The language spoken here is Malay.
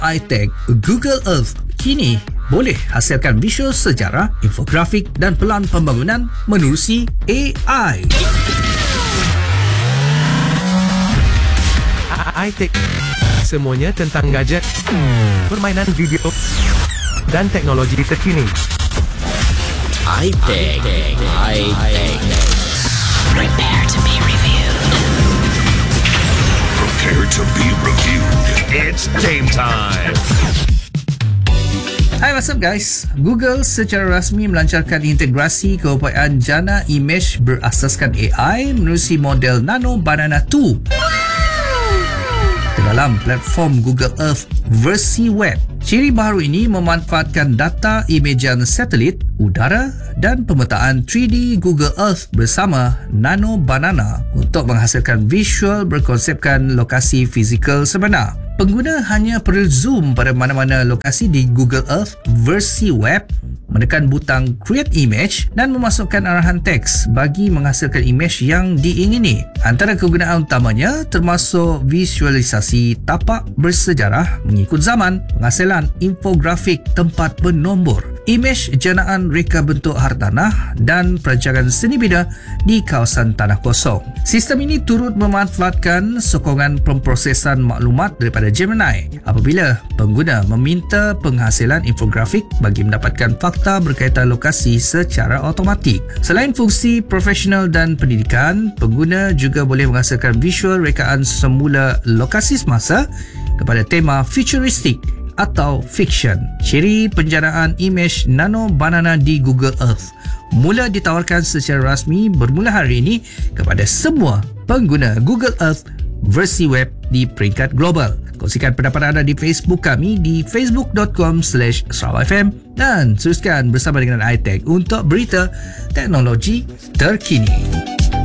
iTech Google Earth kini boleh hasilkan visual sejarah, infografik dan pelan pembangunan menerusi AI. iTech, semuanya tentang gadget, permainan video dan teknologi terkini. iTech. Prepare to be reviewed. Prepare to be reviewed. It's game time. Hai, what's up guys? Google secara rasmi melancarkan integrasi keupayaan jana imej berasaskan AI menerusi model Nano Banana 2 ke dalam platform Google Earth versi web. Ciri baru ini memanfaatkan data imejan satelit, udara dan pemetaan 3D Google Earth bersama Nano Banana untuk menghasilkan visual berkonsepkan lokasi fizikal sebenar. Pengguna hanya perlu zoom pada mana-mana lokasi di Google Earth versi web, menekan butang Create Image dan memasukkan arahan teks bagi menghasilkan imej yang diingini. Antara kegunaan utamanya termasuk visualisasi tapak bersejarah mengikut zaman, penghasilan infografik tempat bernombor, imej janaan reka bentuk hartanah dan perancangan seni bina di kawasan tanah kosong. Sistem ini turut memanfaatkan sokongan pemprosesan maklumat daripada Gemini apabila pengguna meminta penghasilan infografik bagi mendapatkan fakta berkaitan lokasi secara automatik. Selain fungsi profesional dan pendidikan, pengguna juga boleh menghasilkan visual rekaan semula lokasi semasa kepada tema futuristik atau fiction. Ciri penjanaan imej Nano Banana di Google Earth mula ditawarkan secara rasmi bermula hari ini kepada semua pengguna Google Earth versi web di peringkat global. Kongsikan pendapat anda di Facebook kami di facebook.com/SarawakFM dan teruskan bersama dengan iTech untuk berita teknologi terkini.